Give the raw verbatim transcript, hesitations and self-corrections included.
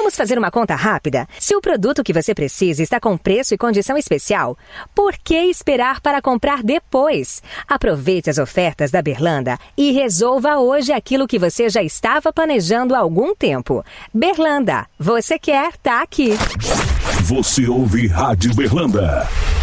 Vamos fazer uma conta rápida? Se o produto que você precisa está com preço e condição especial, por que esperar para comprar depois? Aproveite as ofertas da Berlanda e resolva hoje aquilo que você já estava planejando há algum tempo. Berlanda, você quer, tá aqui. Você ouve Rádio Berlanda.